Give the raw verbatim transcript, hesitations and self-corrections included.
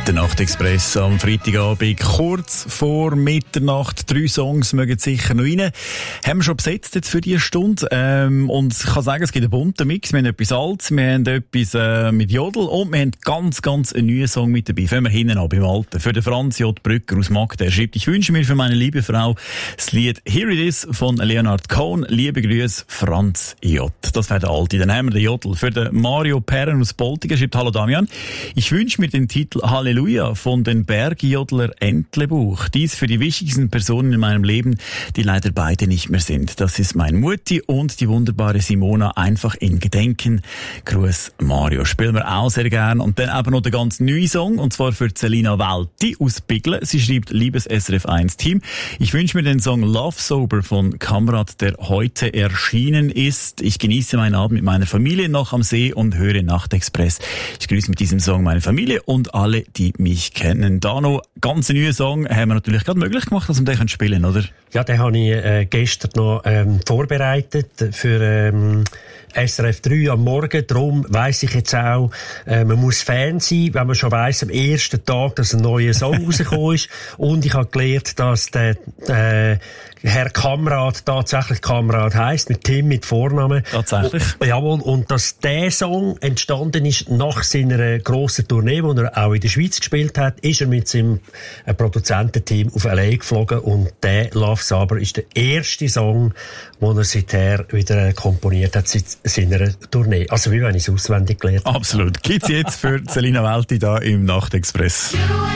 Der Nachtexpress am Freitagabend, kurz vor Mitternacht. Drei Songs mögen sicher noch rein. Haben wir schon besetzt jetzt für diese Stunde. Ähm, und ich kann sagen, es gibt einen bunten Mix. Wir haben etwas Altes, wir haben etwas äh, mit Jodel und wir haben ganz, ganz einen neuen Song mit dabei. Fangen wir hinten an beim Alten. Für den Franz J. Brücker aus Magda. Er schreibt, ich wünsche mir für meine liebe Frau das Lied Here It Is von Leonard Cohen. Liebe Grüße, Franz J. Das wäre der Alte. Dann haben wir den Jodel. Für den Mario Perren aus Boltigen schreibt, hallo Damian. Ich wünsche mir den Titel Halleluja von den Bergjodler Entlebuch. Dies für die wichtigsten Personen in meinem Leben, die leider beide nicht mehr sind. Das ist mein Mutti und die wunderbare Simona, einfach in Gedenken. Gruß Mario. Spielen wir auch sehr gern. Und dann eben noch der ganz neue Song, und zwar für Celina Welti aus Biglen. Sie schreibt, liebes S R F eins Team, ich wünsche mir den Song Love Sober von Kamrat, der heute erschienen ist. Ich genieße meinen Abend mit meiner Familie noch am See und höre Nachtexpress. Ich grüße mit diesem Song meine Familie und alle, die mich kennen. Da noch ganz neuen Song haben wir natürlich gerade möglich gemacht, dass wir den spielen können, oder? Ja, den habe ich äh, gestern noch ähm, vorbereitet für ähm, S R F drei am Morgen. Darum weiss ich jetzt auch, äh, man muss Fan sein, wenn man schon weiss am ersten Tag, dass ein neuer Song rausgekommen ist. Und ich habe gelernt, dass der äh, Herr Kamrat tatsächlich Kamrat heisst, mit Tim, mit Vornamen. Tatsächlich? Und, jawohl, und dass der Song entstanden ist nach seiner grossen Tournee, wo er auch in der Schweiz gespielt hat, ist er mit seinem äh, Produzententeam auf L A geflogen und der Love Sober ist der erste Song, den er seither wieder komponiert hat seit seiner Tournee. Also wie wenn ich es auswendig gelernt habe. Absolut. Gibt's jetzt für Celina Welti da im Nachtexpress.